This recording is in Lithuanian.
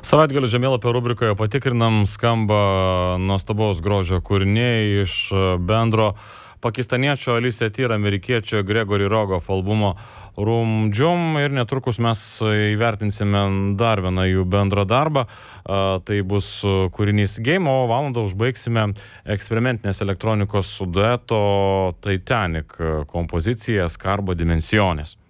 Savaitgalio žemėlapio rubrikoje patikrinam, skamba nuostabaus grožio kūriniai iš bendro pakistaniečio Alicia Tyr, amerikiečio Gregory Rogoff albumo Rum Jum ir netrukus mes įvertinsime dar vieną jų bendrą darbą. Tai bus kūrinys Game, o valandą užbaigsime eksperimentinės elektronikos dueto Titanic kompozicija Scarbo Dimensiones.